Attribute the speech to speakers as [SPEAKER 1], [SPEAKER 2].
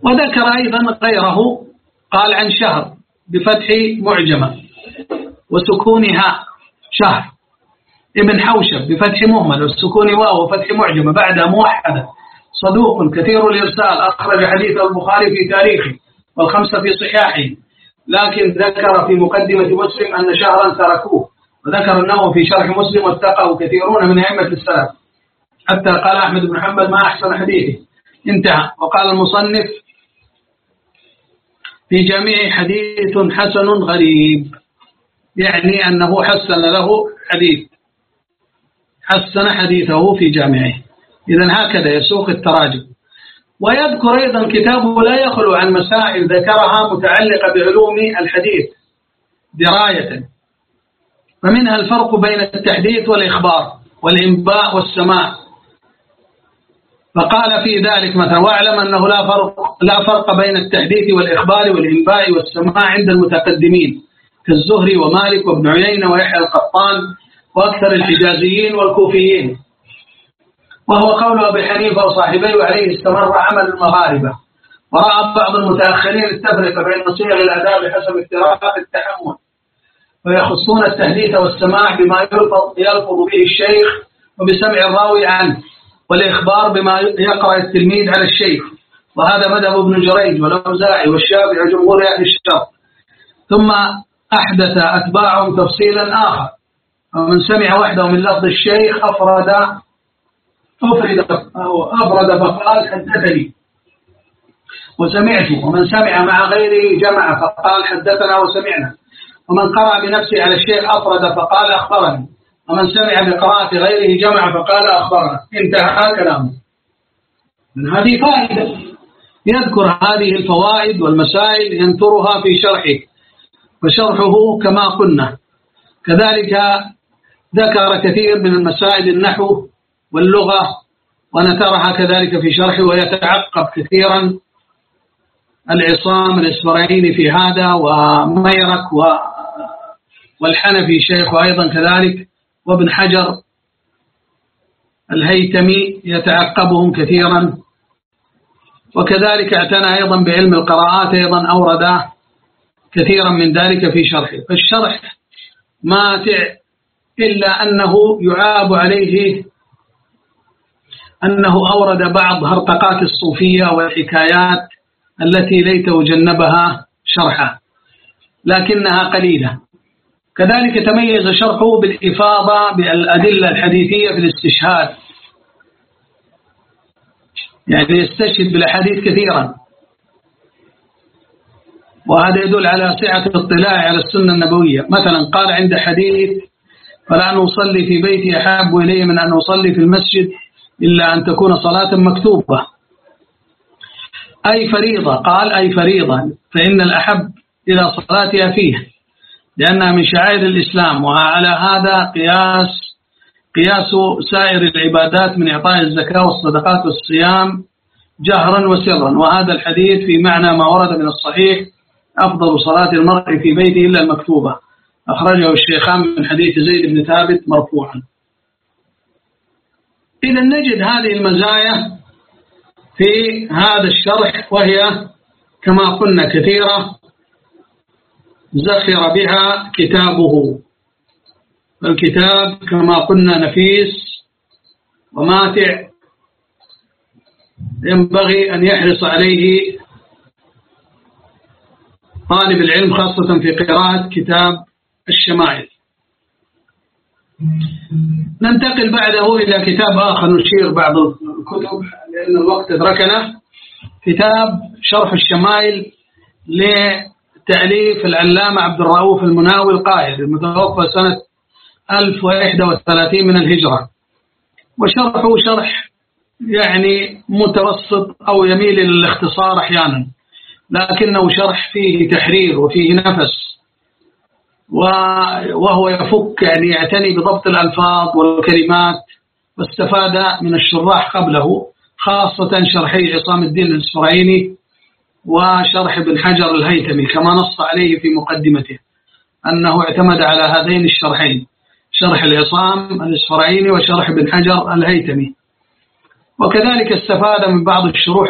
[SPEAKER 1] وذكر أيضا غيره، قال عن شهر بفتح معجمة وسكونها شهر ابن حوشب بفتح مهمل والسكون واو وفتح معجمة بعد موحدة، صدوق كثير الإرسال، أخرج حديثه البخاري في تاريخه والخمسة في صحاحه، لكن ذكر في مقدمة مسلم أن شهرا تركوه، وذكر النووي في شرح مسلم واتقاه كثيرون من أئمة السلف، حتى قال أحمد بن حنبل ما أحسن حديثه، انتهى. وقال المصنف في جامعه حديث حسن غريب، يعني أنه حسن له حديث، حسن حديثه في جامعه. إذن هكذا يسوق التراجم. ويذكر أيضا كتابه لا يخلو عن مسائل ذكرها متعلقة بعلوم الحديث دراية، فمنها الفرق بين التحديث والإخبار والإنباء والسماع، فقال في ذلك مثلا: واعلم أنه لا فرق بين التحديث والإخبار والإنباء والسماع عند المتقدمين كالزهري ومالك وابن عيينة ويحيى القطان وأكثر الحجازيين والكوفيين، وهو قول أبي حنيفة وصاحبيه، وعليه استمر عمل المغاربة. ورأى بعض المتأخرين التفرقة بين صيغ الأداء بحسب افتراق التحمل، ويخصون التحديث والسماع بما يلفظ به الشيخ وبسمع الراوي عنه، والإخبار بما يقرأ التلميذ على الشيخ، وهذا مذهب ابن جريج والأوزاعي والشافعي وجمهور أهل الشرق. ثم أحدث أتباعهم تفصيلا آخر، ومن سمع وحده من لفظ الشيخ أفرد فقال حدثني وسمعت، ومن سمع مع غيره جمع فقال حدثنا وسمعنا، ومن قرأ بنفسه على الشيخ أفرد فقال أخبرني، ومن سمع بقراءة غيره جمع فقال أخبرنا، انتهى كلامه. من هذه فائدة، يذكر هذه الفوائد والمسائل ينثرها في شرحه، وشرحه كما قلنا كذلك ذكر كثير من المسائل النحو واللغة ونثرها كذلك في شرحه، ويتعقب كثيرا العصام الإسفرايني في هذا، وميرك والحنفي شيخ أيضا كذلك، وابن حجر الهيتمي يتعقبهم كثيرا، وكذلك اعتنى أيضا بعلم القراءات، أيضا أورد كثيرا من ذلك في شرحه. فالشرح ماتع، إلا أنه يعاب عليه أنه أورد بعض هرطقات الصوفية والحكايات التي ليته جنبها شرحه، لكنها قليلة. كذلك تميز شرحه بالإفاضة بالأدلة الحديثية في الاستشهاد، يعني يستشهد بالأحاديث كثيرا، وهذا يدل على سعة الاطلاع على السنة النبوية. مثلا قال عند حديث: فلأن أصلي في بيتي أحب إلي من أن أصلي في المسجد إلا أن تكون صلاة مكتوبة، أي فريضة. قال: أي فريضة، فإن الأحب إلى صلاتها فيه، لأنها من شعائر الإسلام، وعلى هذا قياس سائر العبادات من إعطاء الزكاة والصدقات والصيام جهرا وسرا. وهذا الحديث في معنى ما ورد من الصحيح: أفضل صلاة المرء في بيته إلا المكتوبة، أخرجه الشيخان من حديث زيد بن ثابت مرفوعا. إذا نجد هذه المزايا في هذا الشرح، وهي كما قلنا كثيرة زخر بها كتابه. الكتاب كما قلنا نفيس وماتع، ينبغي أن يحرص عليه طالب العلم، خاصة في قراءة كتاب الشمائل. ننتقل بعده إلى كتاب آخر، نشير بعض الكتب لأن الوقت أدركنا. كتاب شرح الشمائل لتأليف العلامة عبد الرؤوف المناوي القائد، المتوفى سنة 1031 من الهجرة. وشرحه شرح يعني متوسط أو يميل للاختصار أحيانا، لكنه شرح فيه تحرير وفيه نفس، وهو يفك يعني يعتني بضبط الألفاظ والكلمات. واستفاد من الشراح قبله، خاصة شرحي عصام الدين الإسفرايني وشرح ابن حجر الهيتمي، كما نص عليه في مقدمته أنه اعتمد على هذين الشرحين، شرح العصام الإسفرايني وشرح ابن حجر الهيتمي. وكذلك استفاد من بعض الشروح